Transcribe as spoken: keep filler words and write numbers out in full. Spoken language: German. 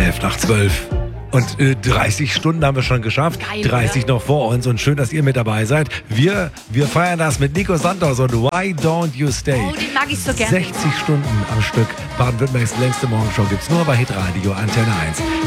elf nach zwölf. Und äh, dreißig Stunden haben wir schon geschafft. Geil, dreißig noch vor uns. Und schön, dass ihr mit dabei seid. Wir, wir feiern das mit Nico Santos und Why Don't You Stay? Oh, den mag ich so gerne. sechzig Stunden am Stück. Baden-Württembergs längste Morgenshow gibt's nur bei Hitradio Antenne eins.